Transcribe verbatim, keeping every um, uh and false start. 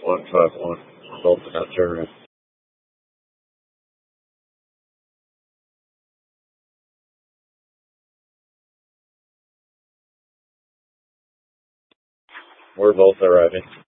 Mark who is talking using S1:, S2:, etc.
S1: one five one. Both in that area. We're both arriving.